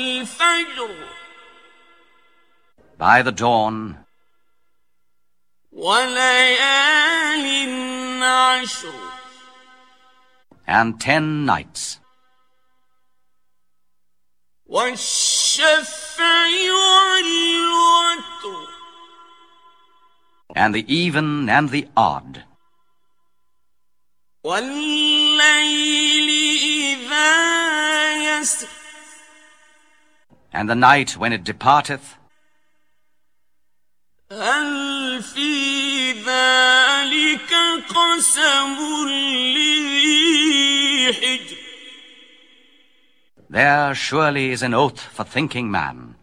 الفجر by the dawn, وليال عشر and 10 nights, والشفع والوتر and the even and the odd, والليل إذا يسر and the night when it departeth. هل في ذلك قسم لذي حجر There surely is an oath for thinking man.